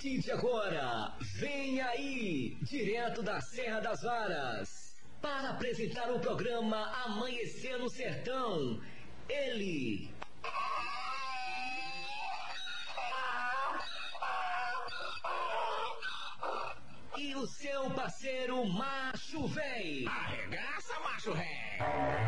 partir de agora, vem aí, direto da Serra das Varas, para apresentar o programa Amanhecer no Sertão, ele... E o seu parceiro Macho Véi. Arregaça!